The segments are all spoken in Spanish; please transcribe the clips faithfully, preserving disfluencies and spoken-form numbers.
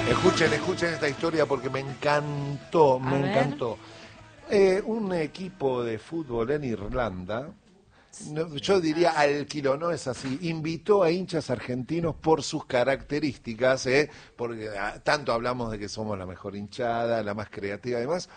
Escuchen, escuchen esta historia porque me encantó, me A ver. encantó. Eh, un equipo de fútbol en Irlanda, no, yo diría alquiló, no es así, invitó a hinchas argentinos por sus características, eh, porque ah, tanto hablamos de que somos la mejor hinchada, la más creativa y demás,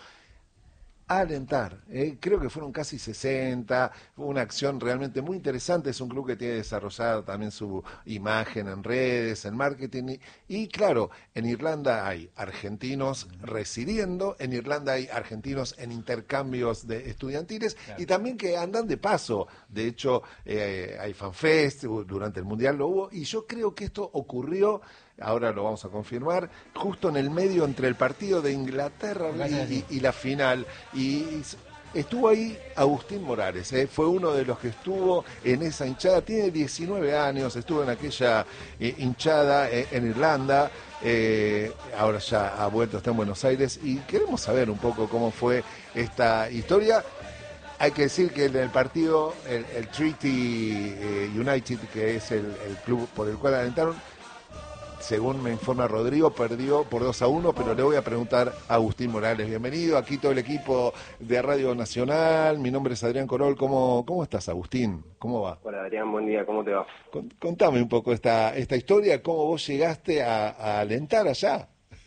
a alentar. Eh, creo que fueron casi sesenta, fue una acción realmente muy interesante. Es un club que tiene desarrollado también su imagen en redes, en marketing. Y, y claro, en Irlanda hay argentinos residiendo, en Irlanda hay argentinos en intercambios de estudiantiles claro. Y también que andan de paso. De hecho, eh, hay fanfest, durante el Mundial lo hubo, y yo creo que esto ocurrió, ahora lo vamos a confirmar, justo en el medio entre el partido de Inglaterra y, y, y la final. Y estuvo ahí Agustín Morales, ¿eh? Fue uno de los que estuvo en esa hinchada, tiene diecinueve años, estuvo en aquella eh, hinchada eh, en Irlanda, eh, ahora ya ha vuelto, está en Buenos Aires, y queremos saber un poco cómo fue esta historia. Hay que decir que en el partido, el, el Treaty eh, United, que es el, el club por el cual alentaron, según me informa Rodrigo, perdió por dos a uno, pero le voy a preguntar a Agustín Morales. Bienvenido, aquí todo el equipo de Radio Nacional. Mi nombre es Adrián Corol. ¿Cómo, cómo estás, Agustín? ¿Cómo va? Hola, Adrián, buen día. ¿Cómo te va? Contame un poco esta, esta historia, cómo vos llegaste a, a alentar allá.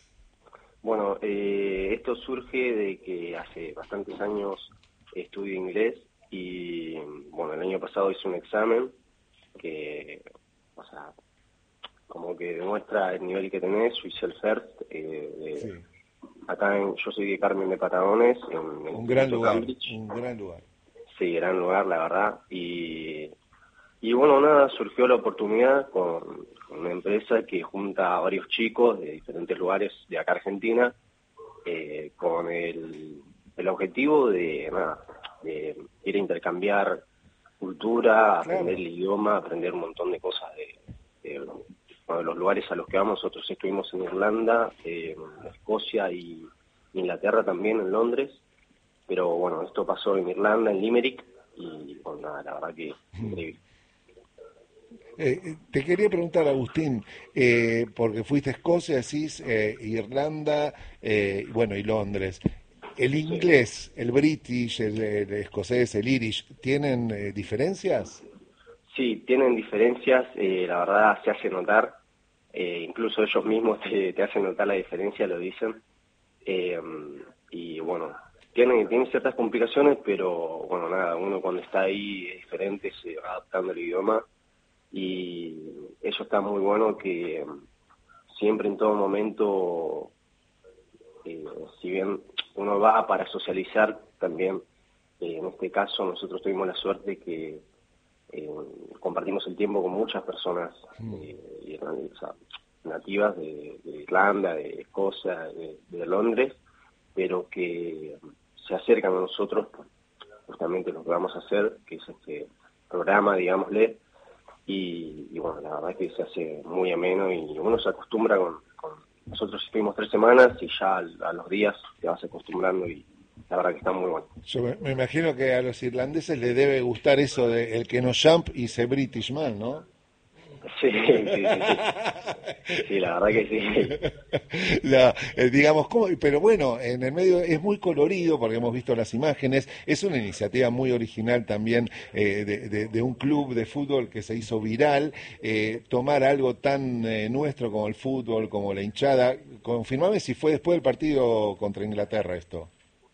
Bueno, eh, esto surge de que hace bastantes años estudio inglés y, bueno, el año pasado hice un examen que, o sea, como que demuestra el nivel que tenés. Yo hice el FIRST, eh, de, sí. Acá en, yo soy de Carmen de Patagones, en, en un gran lugar, Cambridge. un gran lugar. Sí, gran lugar, la verdad. Y, y bueno, nada, surgió la oportunidad con, con una empresa que junta a varios chicos de diferentes lugares de acá Argentina, eh, con el, el objetivo de, nada, de ir a intercambiar cultura, aprender claro. el idioma, aprender un montón de cosas de, de bueno, de los lugares a los que vamos. Nosotros estuvimos en Irlanda, eh, en Escocia y Inglaterra también, en Londres, pero bueno, esto pasó en Irlanda, en Limerick, y bueno, nada, la verdad que increíble. Eh, te quería preguntar, Agustín, eh, porque fuiste a Escocia, decís, eh, Irlanda, eh, bueno, y Londres. ¿El inglés, sí. el british, el, el escocés, el irish, tienen eh, diferencias? Sí, tienen diferencias, eh, la verdad se hace notar, eh, incluso ellos mismos te, te hacen notar la diferencia, lo dicen, eh, y bueno, tienen, tienen ciertas complicaciones, pero bueno, nada, uno cuando está ahí es diferente, se va adaptando al idioma, y eso está muy bueno que siempre en todo momento, eh, si bien uno va para socializar también, eh, en este caso nosotros tuvimos la suerte que Eh, compartimos el tiempo con muchas personas eh, o sea, nativas de, de Irlanda, de Escocia, de, de Londres, pero que se acercan a nosotros justamente lo que vamos a hacer, que es este programa, digámosle, y, y bueno, la verdad es que se hace muy ameno y uno se acostumbra con, con nosotros estuvimos tres semanas y ya a, a los días te vas acostumbrando y la verdad que está muy bueno. Yo me, me imagino que a los irlandeses les debe gustar eso de el que no jump y se British man, ¿no? Sí, sí, sí, sí. Sí, la verdad que sí. La, eh, digamos, ¿cómo? Pero bueno, en el medio es muy colorido porque hemos visto las imágenes. Es una iniciativa muy original también eh, de, de, de un club de fútbol que se hizo viral. Eh, tomar algo tan eh, nuestro como el fútbol, como la hinchada. Confirmame si fue después del partido contra Inglaterra esto.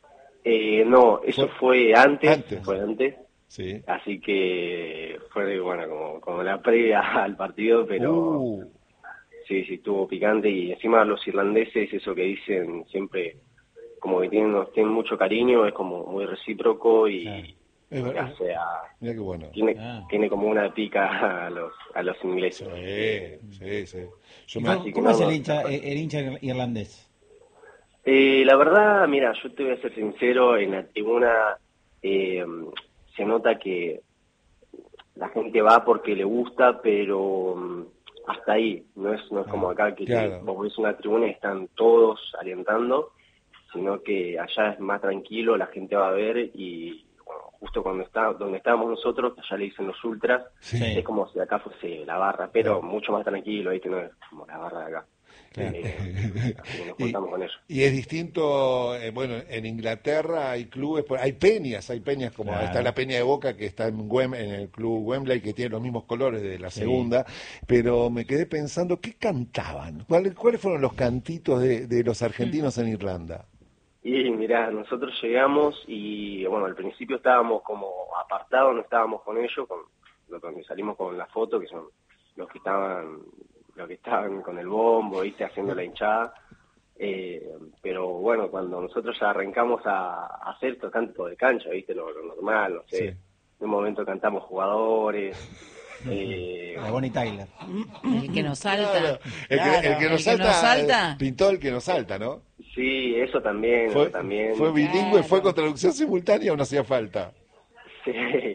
Eh, no, eso fue, fue antes, antes, fue antes, sí. Así que fue, bueno, como, como la previa al partido, pero uh. sí, sí, estuvo picante y encima los irlandeses, eso que dicen siempre, como que tienen, tienen mucho cariño, es como muy recíproco y, ah, o sea, mira qué bueno. tiene, ah. tiene como una pica a los, a los ingleses. Sí, sí, sí. Yo ¿Cómo, me... ¿cómo es el hincha, el hincha irlandés? Eh, la verdad, mira, yo te voy a ser sincero, en la tribuna eh, se nota que la gente va porque le gusta, pero um, hasta ahí, no es no es ah, como acá que claro. te, vos ves una tribuna y están todos alentando, sino que allá es más tranquilo, la gente va a ver y bueno, justo cuando está donde estábamos nosotros, allá le dicen los ultras, sí. Es como si acá fuese la barra, pero claro. Mucho más tranquilo, ahí que no es como la barra de acá. Claro. Eh, así que nos juntamos y, con eso. y es distinto, eh, bueno, en Inglaterra hay clubes, hay peñas, hay peñas como Claro. está la Peña de Boca que está en, Wem, en el club Wembley, que tiene los mismos colores de la Sí. segunda, pero me quedé pensando, ¿qué cantaban? ¿Cuáles, cuáles fueron los cantitos de, de los argentinos en Irlanda? Y mirá, nosotros llegamos y bueno, al principio estábamos como apartados, no estábamos con ellos, con lo que salimos con la foto, que son los que estaban, los que estaban con el bombo, viste, haciendo la hinchada. Eh, pero bueno, cuando nosotros ya arrancamos a, a hacer estos cantos de cancha, viste, lo, lo normal, no sé, Sí. en un momento cantamos jugadores. Eh, La Bonnie Tyler. El que nos salta. Claro. El, Claro. que, el que El nos que salta, nos salta. pintó el que nos salta, ¿no? sí, eso también, Fue, eso también. fue bilingüe, Claro. fue con traducción simultánea o no hacía falta. Sí,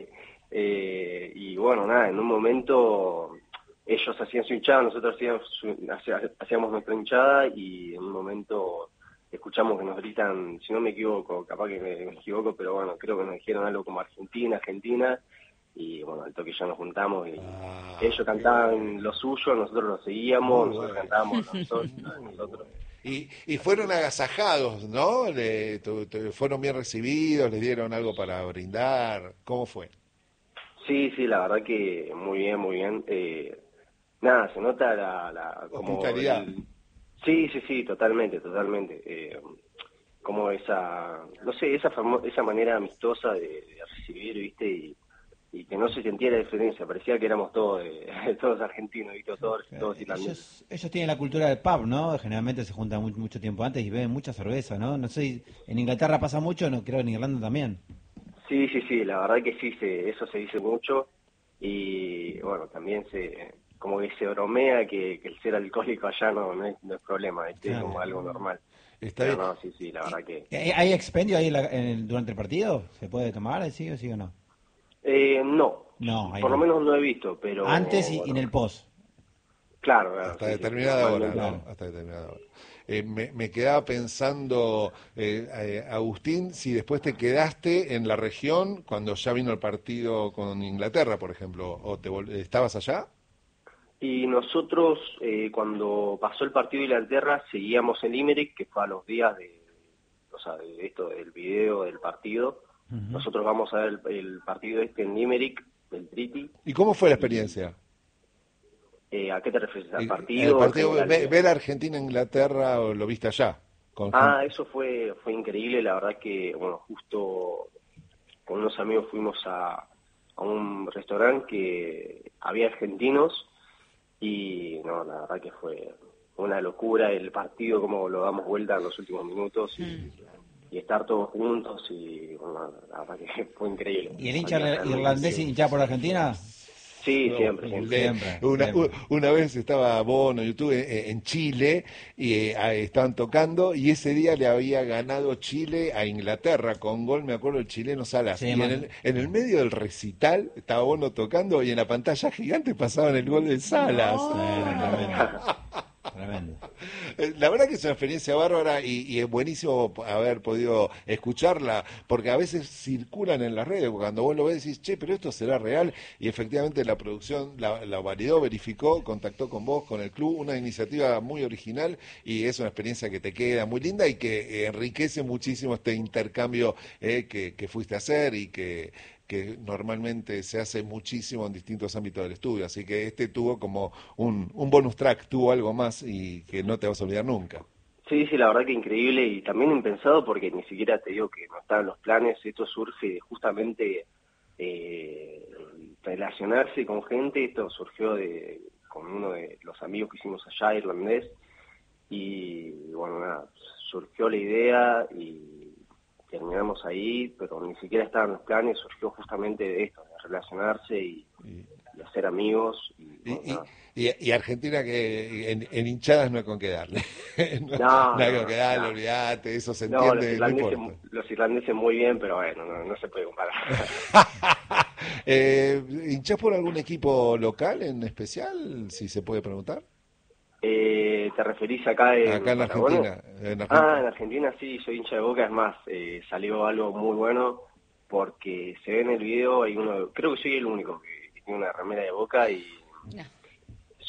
eh, y bueno, nada, en un momento ellos hacían su hinchada, nosotros hacíamos, su- hacía- hacíamos nuestra hinchada y en un momento escuchamos que nos gritan, si no me equivoco, capaz que me, me equivoco, pero bueno, creo que nos dijeron algo como Argentina, Argentina, y bueno, al toque ya nos juntamos y Ah, ellos cantaban lo suyo, nosotros lo seguíamos, Muy nosotros bueno. cantábamos nosotros, nosotros. Y, y fueron agasajados, ¿no? Le, tu- tu- fueron bien recibidos, les dieron algo para brindar. ¿Cómo fue? Sí, sí, la verdad que muy bien, muy bien. Eh, nada, se nota la, la como Hospitalidad. el- sí, sí, sí, totalmente, totalmente. Eh, como esa, no sé, esa famo- esa manera amistosa de, de recibir, viste, y, y que no se sentía la diferencia. Parecía que éramos todos, eh, todos argentinos, viste, todos, todos irlandeses. Ellos, ellos tienen la cultura del pub, ¿no? Generalmente se juntan mu- mucho tiempo antes y beben mucha cerveza, ¿no? No sé, en Inglaterra pasa mucho, no creo en Irlanda también. Sí, sí, sí, la verdad que sí, se, eso se dice mucho y bueno, también se, como que se bromea que, que el ser alcohólico allá no, no, es, no es problema, ¿viste? Es Claro. como algo normal. Está Pero bien. no, sí, sí, la verdad que... ¿Hay hay expendio ahí en la- en el- durante el partido? ¿Se puede tomar, sí o sí o no? Eh, no, No, ahí por no. lo menos no he visto, pero... Antes y, y en bueno, el post. claro, claro. Hasta sí, sí, determinada hora, normalmente. ¿no? Hasta determinada hora. Eh, me, me quedaba pensando, eh, eh, Agustín, si después te quedaste en la región cuando ya vino el partido con Inglaterra, por ejemplo, o te vol- estabas allá. Y nosotros, eh, cuando pasó el partido de Inglaterra, seguíamos en Limerick, que fue a los días de, o sea, de esto, del video del partido. Ujú. Nosotros vamos a ver el, el partido este en Limerick, del Treaty. ¿Y cómo fue la experiencia? Eh, ¿A qué te refieres? ¿Al El- partido? el partido, en general? ve- ver Argentina-Inglaterra, ¿o lo viste allá? Con Ah, gente- eso fue fue increíble, la verdad que, bueno, justo con unos amigos fuimos a, a un restaurante que había argentinos y, no, la verdad que fue una locura el partido, como lo damos vuelta en los últimos minutos y, y estar todos juntos y, bueno, la verdad que fue increíble. ¿Y el hincha Realmente irlandés sí. hincha por Argentina? Sí, No, siempre, siempre. le- Siempre, una, siempre. u- una vez estaba Bono, yo estuve eh, en Chile y eh, ah, estaban tocando y ese día le había ganado Chile a Inglaterra con gol, me acuerdo, el chileno Salas. Sí, y en man. el, en el medio del recital estaba Bono tocando y en la pantalla gigante pasaban el gol de Salas. Tremendo, tremendo. Tremendo. Eh, La verdad que es una experiencia bárbara y, y es buenísimo p- haber podido escucharla, porque a veces circulan en las redes, cuando vos lo ves decís, che, pero esto será real, y efectivamente la producción la, la validó, verificó, contactó con vos, con el club, una iniciativa muy original y es una experiencia que te queda muy linda y que eh, enriquece muchísimo este intercambio eh, que, que fuiste a hacer y que que normalmente se hace muchísimo en distintos ámbitos del estudio, así que este tuvo como un, un bonus track, tuvo algo más y que no te vas a olvidar nunca. Sí, sí, la verdad que increíble y también impensado porque ni siquiera te digo que no estaban los planes, esto surge de justamente eh, relacionarse con gente, esto surgió de con uno de los amigos que hicimos allá, irlandés, y bueno, nada, surgió la idea y terminamos ahí, pero ni siquiera estaban los planes, surgió justamente de esto, de relacionarse y, Y, y hacer amigos. Y, y, bueno, y, nada. y- y Argentina que en, en hinchadas no hay con qué darle. no, No, no hay no, con qué darle, no. olvídate, eso se No, los entiende, no irlandeses, importa. los irlandeses muy bien, pero bueno, no, no se puede comparar. eh, ¿Hinchás por algún equipo local en especial, si se puede preguntar? eh, ¿Te referís acá en Acá en Patagonia? Argentina. En Ah, Argentina. en Argentina sí, soy hincha de Boca, es más, eh, salió algo muy bueno porque se ve en el video, hay uno, creo que soy el único que, que tiene una remera de Boca y No. es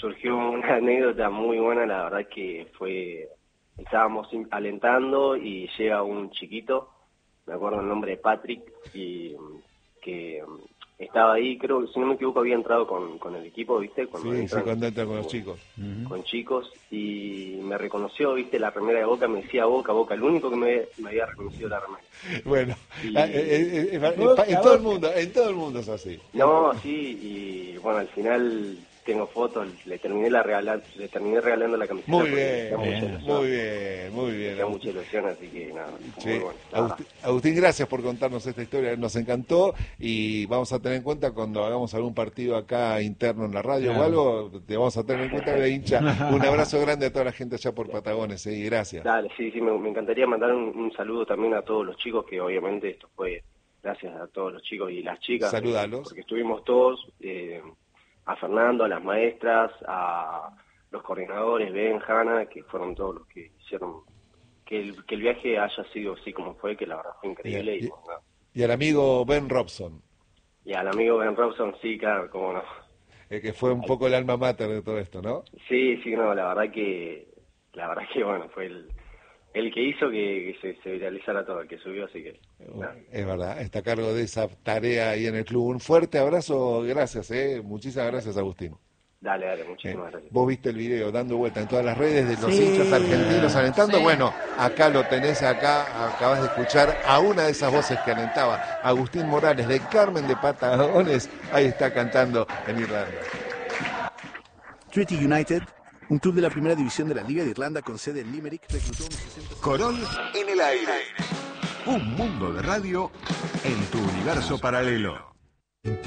surgió una anécdota muy buena, la verdad que fue, estábamos alentando y llega un chiquito, me acuerdo el nombre de Patrick, y que estaba ahí, creo que si no me equivoco había entrado con, con el equipo, ¿viste? Cuando Sí, entran, sí, cuando entra con los chicos. Con chicos, y me reconoció, ¿viste? La remera de Boca, me decía Boca, Boca, el único que me, me había reconocido la remera. Bueno, Y- eh, eh, eh, eh, Boca, en todo el Boca. mundo, en todo el mundo es así. No, sí, y bueno, al final tengo fotos, le terminé la regala, le terminé regalando la camiseta. Muy porque bien, me hacía mucha bien, ilusión, muy bien, muy me bien. hacía mucha ilusión, así que nada, fue Sí. muy bueno. la verdad. Agustín, Agustín, gracias por contarnos esta historia, nos encantó y vamos a tener en cuenta cuando hagamos algún partido acá interno en la radio Claro. o algo, te vamos a tener en cuenta de hincha. Un abrazo grande a toda la gente allá por Patagones, ¿eh? Y gracias. Dale, sí, sí, me, me encantaría mandar un, un saludo también a todos los chicos, que obviamente esto fue gracias a todos los chicos y las chicas. Saludalos. eh, Porque estuvimos todos, eh, a Fernando, a las maestras, a los coordinadores, Ben, Hanna, que fueron todos los que hicieron que el, que el viaje haya sido así como fue, que la verdad fue increíble. Bien, Y, y- bueno, nada. Y al amigo Ben Robson, Y al amigo Ben Robson, sí, claro, cómo no. eh, que fue un poco el alma mater de todo esto, ¿no? Sí, sí, no, la verdad que, la verdad que bueno, fue el, el que hizo que, que se, se viralizara todo, el que subió, así que, nada. Es verdad, está a cargo de esa tarea ahí en el club. Un fuerte abrazo, gracias, ¿eh? Muchísimas gracias, Agustín. Dale, dale, Eh, muchísimas gracias. Vos viste el video dando vuelta en todas las redes de los Sí, hinchas argentinos alentando. sí. Bueno, acá lo tenés, acá acabas de escuchar a una de esas voces que alentaba, Agustín Morales de Carmen de Patagones. Ahí está cantando en Irlanda. Treaty United, un club de la primera división de la Liga de Irlanda con sede en Limerick, reclutó unos sesenta... Corol en el aire. Un mundo de radio en tu universo paralelo.